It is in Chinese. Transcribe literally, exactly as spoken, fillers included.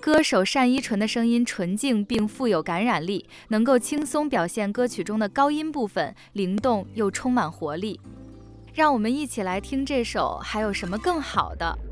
歌手单依纯的声音纯净并富有感染力，能够轻松表现歌曲中的高音部分，灵动又充满活力。让我们一起来听这首《还有什么更好的》。